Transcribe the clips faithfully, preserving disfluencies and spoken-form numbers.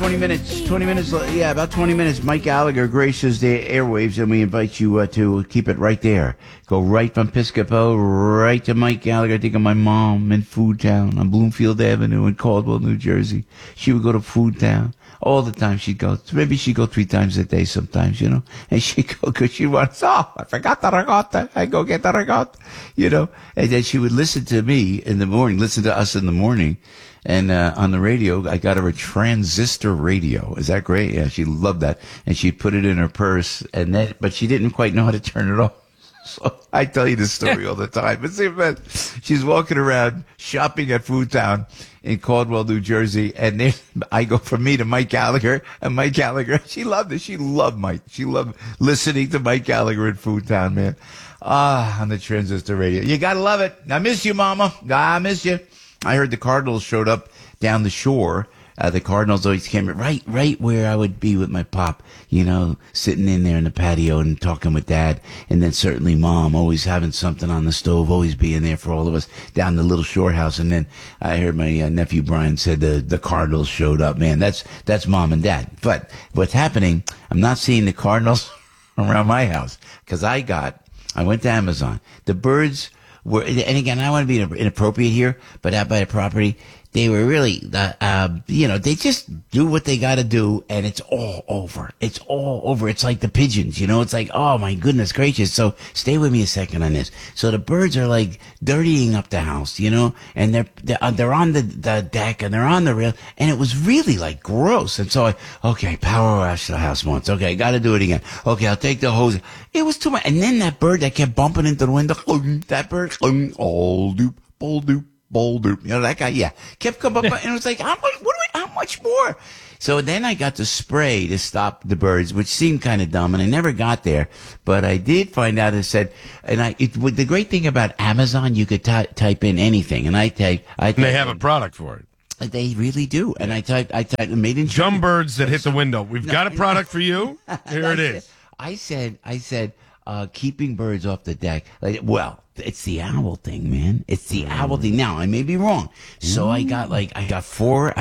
twenty minutes. twenty minutes. Yeah, about twenty minutes. Mike Gallagher graces the airwaves, and we invite you uh, to keep it right there. Go right from Piscopo right to Mike Gallagher. I think of my mom in Food Town on Bloomfield Avenue in Caldwell, New Jersey. She would go to Food Town all the time. She'd go. Maybe she'd go three times a day sometimes, you know. And she'd go because she wants. Oh, I forgot the ricotta. I go get the ricotta, you know. And then she would listen to me in the morning. Listen to us in the morning. And uh, on the radio, I got her a transistor radio. Is that great? Yeah, she loved that. And she put it in her purse, and then, but she didn't quite know how to turn it off. So I tell you this story all the time. But see, man, she's walking around shopping at Food Town in Caldwell, New Jersey, and then I go from me to Mike Gallagher, and Mike Gallagher, she loved it. She loved Mike. She loved listening to Mike Gallagher in Food Town, man. Ah, on the transistor radio. You gotta love it. I miss you, Mama. I miss you. I heard the Cardinals showed up down the shore. Uh, the Cardinals always came right, right where I would be with my pop, you know, sitting in there in the patio and talking with Dad. And then certainly Mom, always having something on the stove, always being there for all of us down the little shore house. And then I heard my uh, nephew Brian said the, the Cardinals showed up. Man, that's, that's Mom and Dad. But what's happening, I'm not seeing the Cardinals around my house because I got, I went to Amazon. The birds were, and again, I want to be inappropriate here, but out by the property, they were really, uh, uh, you know, they just do what they got to do, and it's all over. It's all over. It's like the pigeons, you know. It's like, oh my goodness gracious. So stay with me a second on this. So the birds are like dirtying up the house, you know, and they're they're, uh, they're on the, the deck and they're on the rail, and it was really like gross. And so I, okay, power wash the house once. Okay, got to do it again. Okay, I'll take the hose. It was too much. And then that bird that kept bumping into the window, that bird, all doop, all doop. Boulder, you know, that guy, yeah, kept coming up, and it was like, how much, what do we, how much more? So then I got the spray to stop the birds, which seemed kind of dumb, and I never got there, but I did find out it said, and I, it, the great thing about Amazon, you could ty- type in anything, and I type, I type, and they have a product for it. They really do, and I typed, I typed, made in Dumb birds that hit the window. We've no, got a product for you. Here it is. I said, I said, uh, keeping birds off the deck, like, well, it's the owl thing, man. It's the owl thing. Now, I may be wrong. So Ooh. I got like, I got four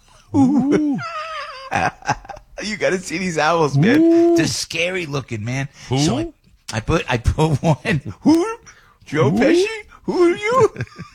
owls. You got to see these owls, man. Ooh. They're scary looking, man. Who? So I, I put, I put one. Who? Joe Who? Pesci? Who are you?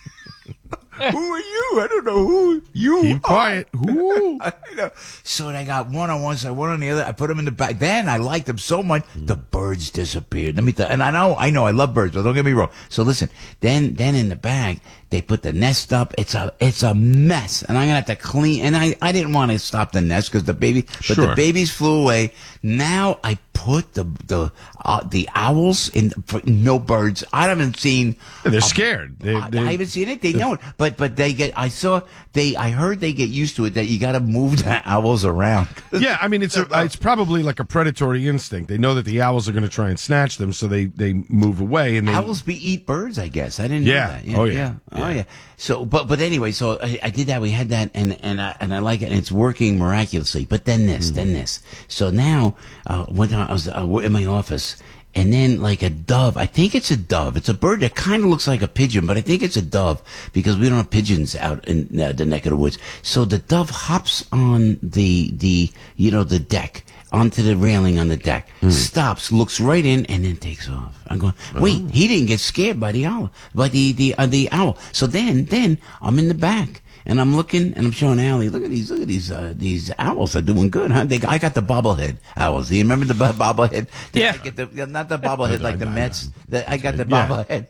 Who are you? I don't know who you Keep quiet. Are. Who? I know. So I got one on one side, one on the other. I put them in the back. Then I liked them so much, the birds disappeared. Let me tell. And I know, I know, I love birds, but don't get me wrong. So listen. Then, then in the bag, they put the nest up. It's a, it's a mess, and I'm gonna have to clean. And I, I didn't want to stop the nest because the baby, but sure. the babies flew away. Now I put the the uh, the owls in. For, no birds. I haven't seen. They're uh, scared. They, I, they, I haven't seen it. They don't. But but they get. I saw they. I heard they get used to it. That you got to move the owls around. Yeah, I mean it's a, it's probably like a predatory instinct. They know that the owls are going to try and snatch them, so they, they move away. And they, owls be eat birds, I guess. I didn't yeah. know that. Yeah. Oh yeah. yeah. yeah. Oh yeah. So, but but anyway, so I, I did that. We had that, and and I, and I like it, and it's working miraculously. But then this, mm-hmm. then this. So now, uh, one time I was uh, in my office, and then like a dove. I think it's a dove. It's a bird that kind of looks like a pigeon, but I think it's a dove because we don't have pigeons out in uh, the neck of the woods. So the dove hops on the the you know the deck. Onto the railing on the deck, mm. stops, looks right in, and then takes off. I'm going, wait, oh. he didn't get scared by the owl, by the the uh, the owl. So then, then I'm in the back, and I'm looking, and I'm showing Allie, look at these, look at these, uh, these owls are doing good, huh? They, I got the bobblehead owls. Do you remember the bo- bobblehead? Yeah. I get the, not the bobblehead like the Mets. The, I got the yeah.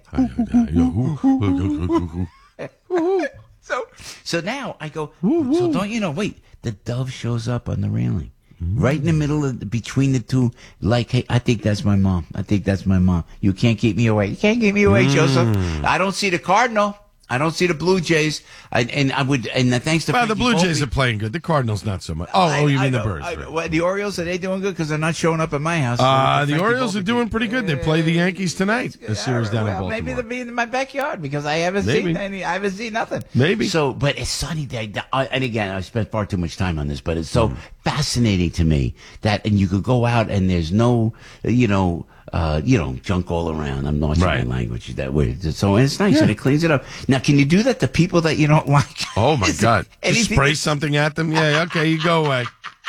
bobblehead. so, so now I go. So don't you know? Wait, the dove shows up on the railing. Right in the middle of the, between the two, like, hey, I think that's my mom. I think that's my mom. You can't keep me away. You can't keep me away, mm. Joseph. I don't see the Cardinal. I don't see the Blue Jays. I, and I would, and thanks to well, Frankie the Blue Volpe, Jays are playing good. The Cardinals not so much. Oh, I, oh, you I mean know, the Birds? I, right. well, the Orioles, are they doing good? Because they're not showing up at my house. Uh, so the Orioles Volpe are doing pretty good. They play the Yankees tonight. A series down well, in Baltimore. Maybe they'll be in my backyard because I haven't maybe. seen any. I haven't seen nothing. Maybe. So, but it's sunny day. And again, I spent far too much time on this, but it's so mm. fascinating to me that, and you could go out and there's no, you know. Uh, you know, junk all around. I'm not right. my language that way. So and it's nice yeah. and it cleans it up. Now, can you do that to people that you don't like? Oh my God! Just spray something at them. Yeah, okay, you go away.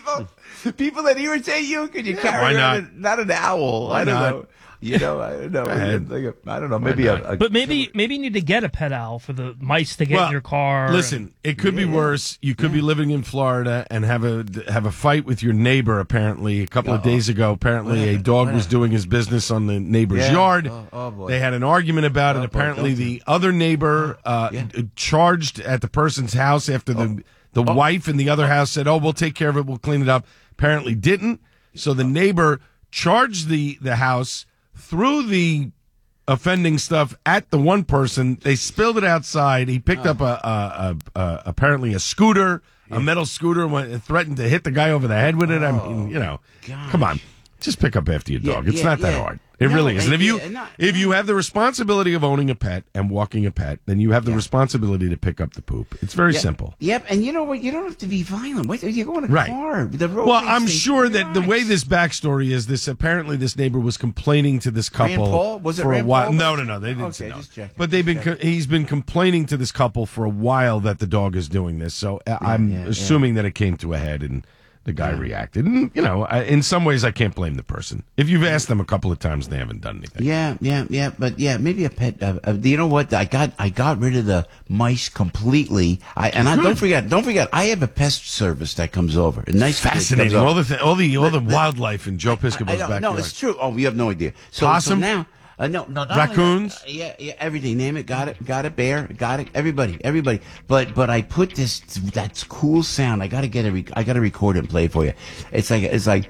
people, people that irritate you, could you Yeah, carry why around not? a, not an owl? Why I don't not? know. You know, I don't know. ahead. Like a- I don't know. Maybe a, a. But maybe maybe you need to get a pet owl for the mice to get Well, in your car. Listen, it could be worse. You could be living in Florida and have a have a fight with your neighbor. Apparently, a couple of Uh-oh. days ago, apparently What a happened? dog What was happened? doing his business on the neighbor's Yeah. yard. Oh, oh, boy. They had an argument about it. Oh, boy, Apparently, don't the other neighbor uh, Yeah. charged at the person's house after the the Oh. wife in the other house said, "Oh, we'll take care of it. We'll clean it up." Apparently, didn't. So the neighbor charged the the house, threw the offending stuff at the one person. They spilled it outside. He picked up a, a, a, a apparently a scooter, a metal scooter, and went, and threatened to hit the guy over the head with it. I mean, you know, gosh. come on, just pick up after your Yeah, dog. It's yeah, not that yeah. hard. It No, really is. And if you yeah, not- if you have the responsibility of owning a pet and walking a pet, then you have the responsibility to pick up the poop. It's very Yeah. simple. Yep, and you know what? You don't have to be violent. Wait, you go in a Right. car. The road Well, makes I'm things- sure that the way relax. this backstory is, this apparently this neighbor was complaining to this couple Rand Paul? Was it for Rand a while. Paul? No, no, no, they didn't Okay, say no. just checking, But they've been just co- he's been complaining to this couple for a while that the dog is doing this. So uh, I'm yeah, yeah. assuming that it came to a head and the guy reacted. And you know, I, in some ways, I can't blame the person. If you've asked them a couple of times, they haven't done anything. Yeah, yeah, yeah, but yeah, maybe a pet. Uh, uh, you know what? I got I got rid of the mice completely. I and I don't forget, don't forget, I have a pest service that comes over. A nice kid Fascinating. comes over. All the th- all the all the wildlife in Joe I Piscopo's don't- backyard. no, it's true. Oh, you have no idea. So, Possum? so now, uh, no, no, not only Raccoons? that, uh, yeah, yeah, everything. Name it. Got it. Got it. Bear. Got it. Everybody. Everybody. But but I put this that's cool sound. I gotta get a. Rec- I gotta record it and play it for you. It's like it's like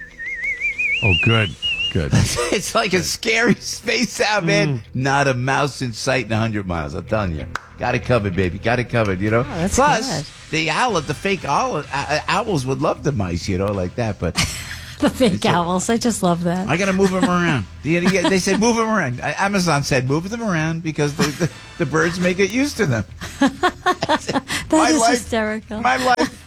Oh, good, good. it's like a scary space sound, man. Not a mouse in sight in a hundred miles. I'm telling you. Got it covered, baby. Got it covered. You know. that's Plus, good. the owl, the fake owl, uh, uh, owls would love the mice, you know, like that. But. The fake owls. I just love that. I got to move them around. The- the- They said move them around. Uh, Amazon said move them around because the, the, the birds may get used to them. That My is life- hysterical. My life.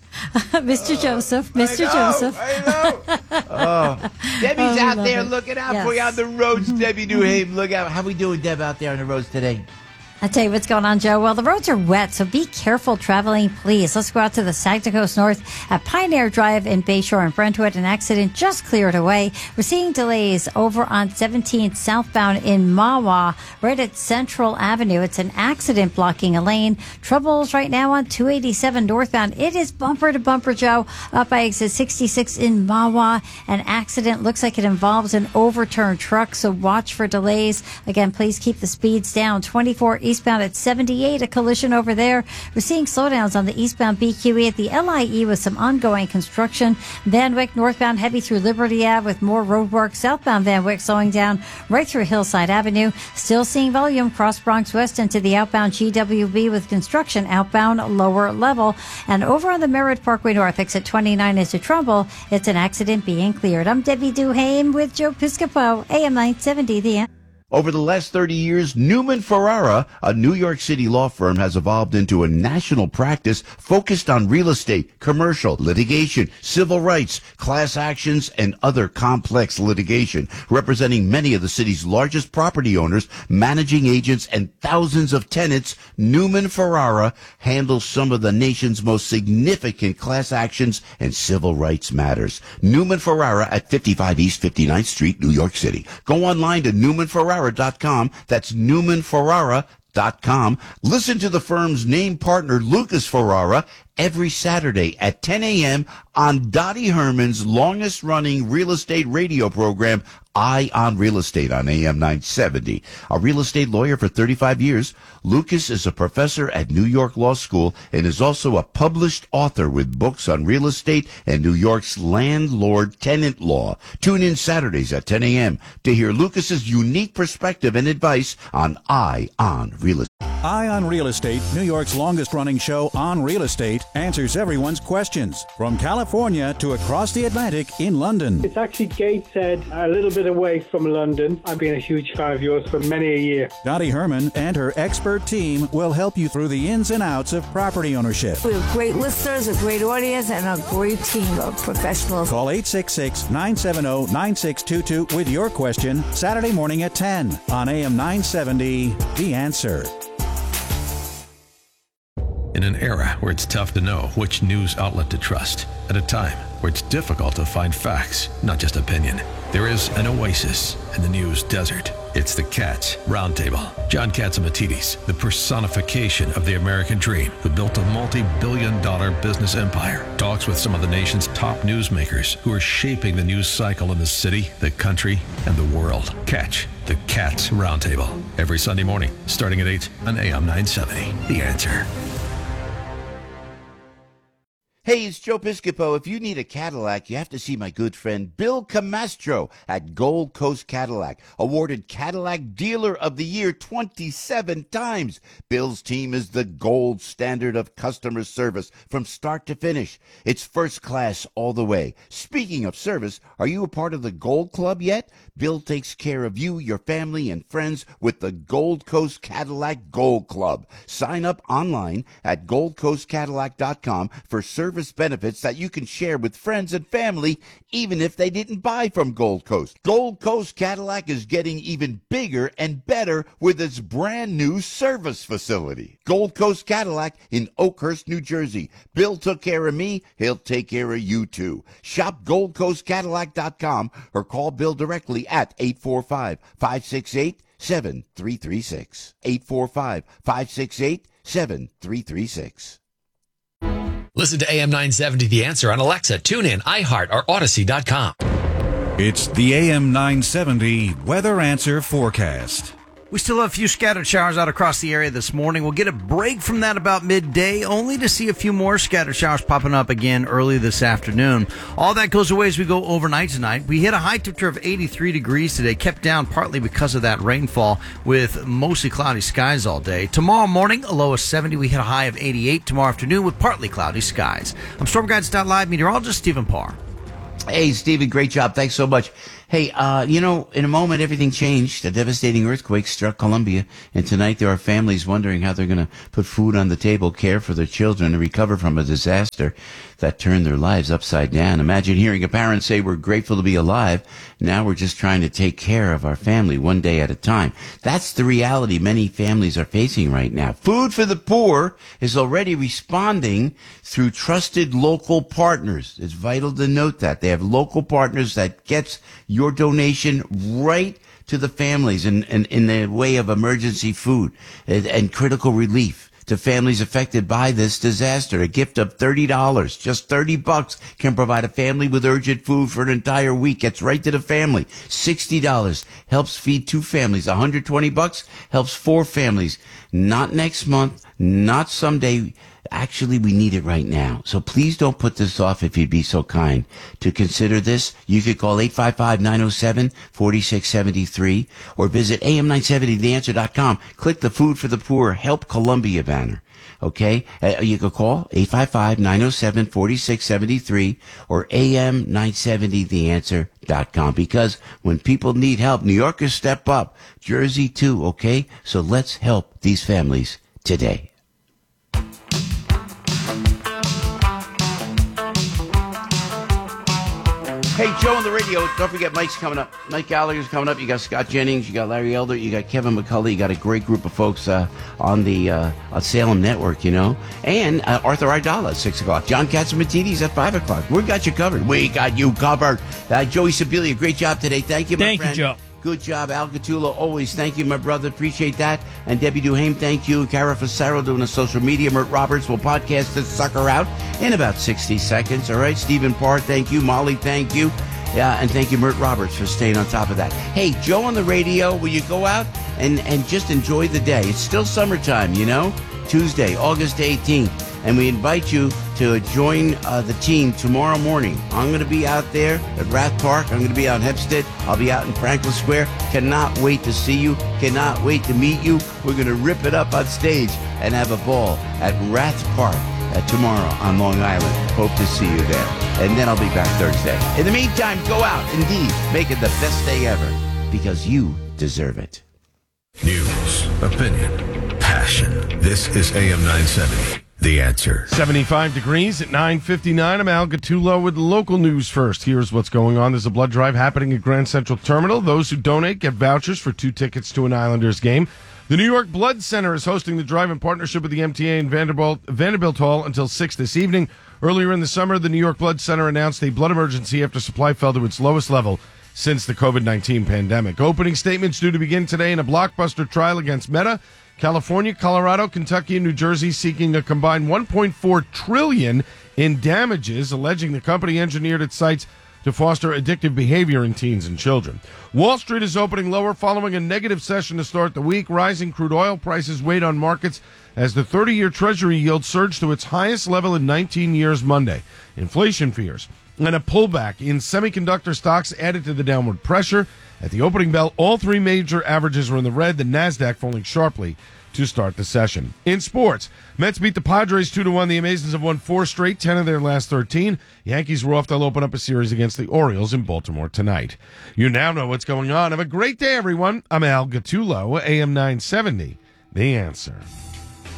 Mister Joseph. Mister I know, Joseph. I know. Oh. Debbie's Oh, we out love there it. looking out Yes. for you on the roads. Debbie Newhaven, look out. How we doing, Deb, out there on the roads today? I'll tell you what's going on, Joe. Well, the roads are wet, so be careful traveling, please. Let's go out to the Saginaw Coast North at Pioneer Drive in Bayshore and Brentwood. An accident just cleared away. We're seeing delays over on seventeenth southbound in Mawa, right at Central Avenue. It's an accident blocking a lane. Troubles right now on two eighty-seven northbound. It is bumper to bumper, Joe, up by exit sixty-six in Mawa. An accident looks like it involves an overturned truck, so watch for delays. Again, please keep the speeds down. twenty-four eastbound at seventy-eight, a collision over there. We're seeing slowdowns on the eastbound B Q E at the L I E with some ongoing construction. Van Wyck northbound heavy through Liberty Ave with more road work. Southbound Van Wyck slowing down right through Hillside Avenue. Still seeing volume cross Bronx West into the outbound G W B with construction outbound lower level. And over on the Merritt Parkway North, exit twenty-nine is a Trumbull. It's an accident being cleared. I'm Debbie Duhame with Joe Piscopo, A M nine seventy, The Answer. Over the last thirty years, Newman Ferrara, a New York City law firm, has evolved into a national practice focused on real estate, commercial, litigation, civil rights, class actions, and other complex litigation, representing many of the city's largest property owners, managing agents, and thousands of tenants. Newman Ferrara handles some of the nation's most significant class actions and civil rights matters. Newman Ferrara at fifty-five East fifty-ninth Street, New York City. Go online to Newman Ferrara dot com. That's Newman Ferrara dot com. Listen to the firm's name partner, Lucas Ferrara, every Saturday at ten a.m. on Dottie Herman's longest running real estate radio program, Eye on Real Estate on A M nine seventy. A real estate lawyer for thirty-five years, Lucas is a professor at New York Law School and is also a published author with books on real estate and New York's landlord-tenant law. Tune in Saturdays at ten a.m. to hear Lucas's unique perspective and advice on Eye on Real Estate. Eye on Real Estate, New York's longest-running show on real estate, answers everyone's questions. From California to across the Atlantic in London. It's actually Gateshead, a little bit away from London. I've been a huge fan of yours for many a year. Dottie Herman and her expert team will help you through the ins and outs of property ownership. We have great listeners, a great audience, and a great team of professionals. Call eight six six, nine seven zero, nine six two two with your question Saturday morning at ten on A M nine seventy, The Answer. In In an era where it's tough to know which news outlet to trust, at a time where it's difficult to find facts, not just opinion, there is an oasis in the news desert. It's the Cats Roundtable. John Catsimatidis, the personification of the American dream, who built a multi-billion dollar business empire, talks with some of the nation's top newsmakers who are shaping the news cycle in the city, the country, and the world. Catch the Cats Roundtable every Sunday morning, starting at eight on A M nine seventy. The Answer. Hey, it's Joe Piscopo. If you need a Cadillac, you have to see my good friend Bill Camastro at Gold Coast Cadillac, awarded Cadillac Dealer of the Year twenty-seven times. Bill's team is the gold standard of customer service from start to finish. It's first class all the way. Speaking of service, are you a part of the Gold Club yet? Bill takes care of you, your family, and friends with the Gold Coast Cadillac Gold Club. Sign up online at gold coast cadillac dot com for service benefits that you can share with friends and family, even if they didn't buy from Gold Coast. Gold Coast Cadillac is getting even bigger and better with its brand new service facility. Gold Coast Cadillac in Oakhurst, New Jersey. Bill took care of me. He'll take care of you too. Shop gold coast cadillac dot com or call Bill directly at eight four five, five six eight, seven three three six. eight four five, five six eight, seven three three six. Listen to A M nine seventy The Answer on Alexa, TuneIn, iHeart, or Odyssey dot com. It's the A M nine seventy Weather Answer Forecast. We still have a few scattered showers out across the area this morning. We'll get a break from that about midday, only to see a few more scattered showers popping up again early this afternoon. All that goes away as we go overnight tonight. We hit a high temperature of eighty-three degrees today, kept down partly because of that rainfall, with mostly cloudy skies all day. Tomorrow morning, a low of seventy. We hit a high of eighty-eight tomorrow afternoon with partly cloudy skies. I'm Storm Guides dot live meteorologist Stephen Parr. Hey, Stephen, great job. Thanks so much. Hey, uh, you know, in a moment, everything changed. A devastating earthquake struck Colombia, and tonight there are families wondering how they're going to put food on the table, care for their children, and recover from a disaster that turned their lives upside down. Imagine hearing a parent say, we're grateful to be alive. Now we're just trying to take care of our family one day at a time. That's the reality many families are facing right now. Food for the Poor is already responding through trusted local partners. It's vital to note that. They have local partners that gets your donation right to the families in, in, in the way of emergency food and, and critical relief to families affected by this disaster. A gift of thirty dollars, just thirty bucks, can provide a family with urgent food for an entire week. Gets right to the family. sixty dollars helps feed two families. one hundred twenty bucks helps four families. Not next month, not someday. Actually, we need it right now. So please don't put this off if you'd be so kind to consider this. You could call eight five five, nine oh seven, four six seven three or visit A M nine seventy the answer dot com. Click the Food for the Poor Help Columbia banner. Okay? Uh, you could call eight five five, nine oh seven, four six seven three or A M nine seventy the answer dot com. Because when people need help, New Yorkers step up. Jersey too, okay? So let's help these families today. Hey, Joe on the radio. Don't forget Mike's coming up. Mike Gallagher's coming up. You got Scott Jennings. You got Larry Elder. You got Kevin McCulley. You got a great group of folks uh, on the uh, on Salem Network, you know. And uh, Arthur Ardala at six o'clock. John Catsimatidis at five o'clock. We got you covered. We got you covered. Uh, Joey Sibilia, great job today. Thank you, my Thank friend. you, Joe. Good job, Al Gattulo. Always thank you, my brother. Appreciate that. And Debbie Duhame, thank you. Cara Fasaro doing the social media. Mert Roberts will podcast this sucker out in about sixty seconds. All right. Stephen Parr, thank you. Molly, thank you. Yeah, and thank you, Mert Roberts, for staying on top of that. Hey, Joe on the radio, will you go out and, and just enjoy the day? It's still summertime, you know? Tuesday, August eighteenth. And we invite you to join uh, the team tomorrow morning. I'm going to be out there at Rath Park. I'm going to be out in Hempstead. I'll be out in Franklin Square. Cannot wait to see you. Cannot wait to meet you. We're going to rip it up on stage and have a ball at Rath Park uh, tomorrow on Long Island. Hope to see you there. And then I'll be back Thursday. In the meantime, go out. Indeed, make it the best day ever because you deserve it. News, opinion, passion. This is A M nine seventy. The Answer. seventy-five degrees at nine fifty-nine. I'm Al Gattulo with local news first. Here's what's going on. There's a blood drive happening at Grand Central Terminal. Those who donate get vouchers for two tickets to an Islanders game. The New York Blood Center is hosting the drive in partnership with the M T A and Vanderbilt, Vanderbilt Hall until six this evening. Earlier in the summer, the New York Blood Center announced a blood emergency after supply fell to its lowest level since the covid nineteen pandemic. Opening statements due to begin today in a blockbuster trial against Meta. California, Colorado, Kentucky, and New Jersey seeking a combined one point four trillion dollars in damages, alleging the company engineered its sites to foster addictive behavior in teens and children. Wall Street is opening lower following a negative session to start the week. Rising crude oil prices weighed on markets as the thirty-year Treasury yield surged to its highest level in nineteen years Monday. Inflation fears and a pullback in semiconductor stocks added to the downward pressure. At the opening bell, all three major averages were in the red, the NASDAQ falling sharply to start the session. In sports, Mets beat the Padres two to one. The Amazons have won four straight, ten of their last thirteen. Yankees were off. They'll open up a series against the Orioles in Baltimore tonight. You now know what's going on. Have a great day, everyone. I'm Al Gattullo, A M nine seventy, The Answer.